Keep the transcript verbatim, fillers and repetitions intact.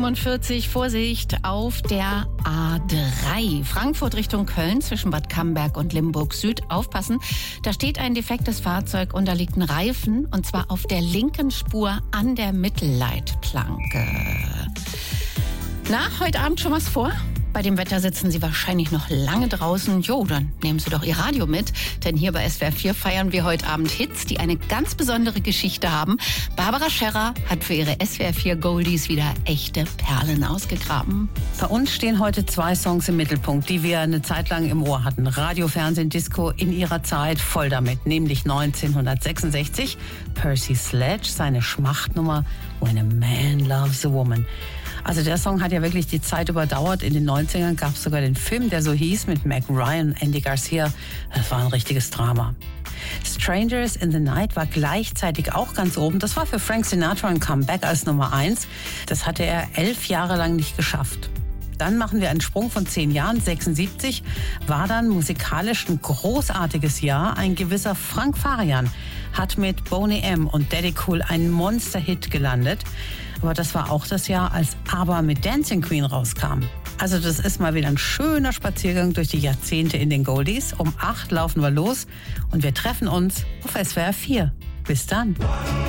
siebenundvierzig, Vorsicht auf der A drei. Frankfurt Richtung Köln zwischen Bad Camberg und Limburg Süd. Aufpassen, da steht ein defektes Fahrzeug und da liegt ein Reifen, und zwar auf der linken Spur an der Mittelleitplanke. Na, heute Abend schon was vor? Bei dem Wetter sitzen Sie wahrscheinlich noch lange draußen. Jo, dann nehmen Sie doch Ihr Radio mit. Denn hier bei S W R vier feiern wir heute Abend Hits, die eine ganz besondere Geschichte haben. Barbara Scherrer hat für ihre S W R vier Goldies wieder echte Perlen ausgegraben. Bei uns stehen heute zwei Songs im Mittelpunkt, die wir eine Zeit lang im Ohr hatten. Radio, Fernsehen, Disco in ihrer Zeit voll damit. Nämlich neunzehnhundertsechsundsechzig, Percy Sledge, seine Schmachtnummer When a Man Loves a Woman. Also der Song hat ja wirklich die Zeit überdauert. In den neunzigern gab es sogar den Film, der so hieß, mit Meg Ryan und Andy Garcia. Das war ein richtiges Drama. Strangers in the Night war gleichzeitig auch ganz oben. Das war für Frank Sinatra ein Comeback als Nummer eins. Das hatte er elf Jahre lang nicht geschafft. Dann machen wir einen Sprung von zehn Jahren. sechsundsiebzig war dann musikalisch ein großartiges Jahr. Ein gewisser Frank Farian hat mit Boney M. und Daddy Cool einen Monster-Hit gelandet. Aber das war auch das Jahr, als ABBA mit Dancing Queen rauskam. Also das ist mal wieder ein schöner Spaziergang durch die Jahrzehnte in den Goldies. Um acht laufen wir los und wir treffen uns auf S W R vier. Bis dann.